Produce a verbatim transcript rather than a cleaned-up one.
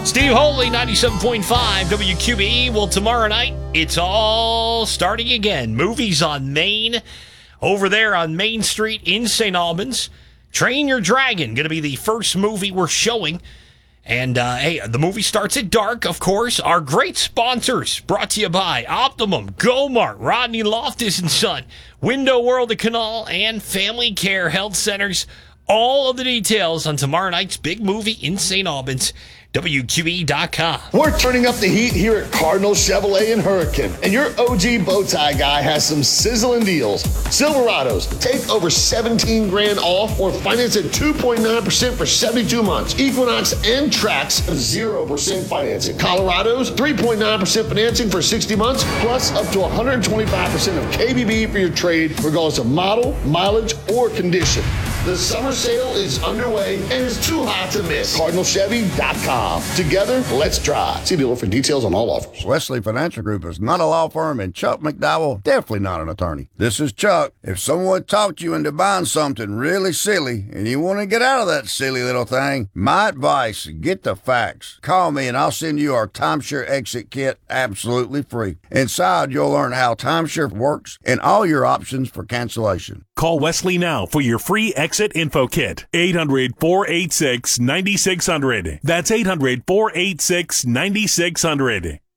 Steve Holy, ninety-seven point five W Q B E. Well, tomorrow night, it's all starting again. Movies on Main, over there on Main Street in Saint Albans. Train Your Dragon, going to be the first movie we're showing. And, uh, hey, the movie starts at dark, of course. Our great sponsors, brought to you by Optimum, Gomart, Rodney Loftus and Son, Window World of Canal, and Family Care Health Centers. All of the details on tomorrow night's big movie in Saint Albans. W Q E dot com. We're turning up the heat here at Cardinal Chevrolet and Hurricane, and your O G bow tie guy has some sizzling deals. Silverados, take over seventeen grand off or finance at two point nine percent for seventy-two months. Equinox and Trax, zero percent financing. Colorados, three point nine percent financing for sixty months, plus up to one hundred twenty-five percent of K B B for your trade, regardless of model, mileage, or condition. The summer sale is underway and is too hot to miss. Cardinal Chevy dot com. Together, let's drive. See dealer for details on all offers. Wesley Financial Group is not a law firm, and Chuck McDowell definitely not an attorney. This is Chuck. If someone talked you into buying something really silly and you want to get out of that silly little thing, my advice, get the facts. Call me and I'll send you our timeshare exit kit absolutely free. Inside, you'll learn how timeshare works and all your options for cancellation. Call Wesley now for your free exit info kit. eight hundred, four eight six, nine six zero zero. That's eight hundred, four eight six, nine six zero zero.